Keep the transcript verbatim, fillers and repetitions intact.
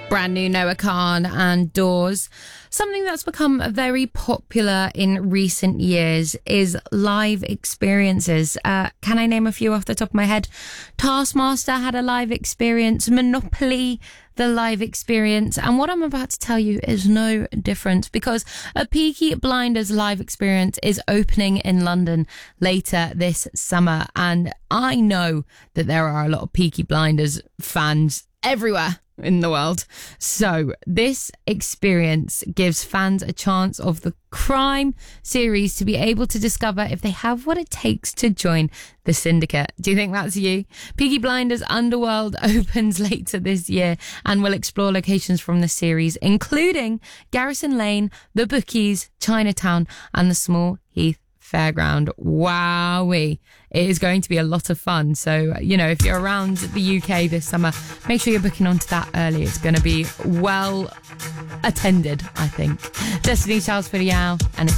Brand new Noah Khan and Doors. Something that's become very popular in recent years is live experiences. Uh, can I name a few off the top of my head? Taskmaster had a live experience. Monopoly, the live experience. And what I'm about to tell you is no different, because a Peaky Blinders live experience is opening in London later this summer. And I know that there are a lot of Peaky Blinders fans everywhere in the world. So this experience gives fans a chance of the crime series to be able to discover if they have what it takes to join the syndicate. Do you think that's you? Peaky Blinders Underworld opens later this year and will explore locations from the series, including Garrison Lane, the Bookies, Chinatown, and the Small Heath Fairground. Wowee. It is going to be a lot of fun. So, you know, if you're around the U K this summer, make sure you're booking onto that early. It's going to be well attended, I think. Destiny Charles for the Yow, and it's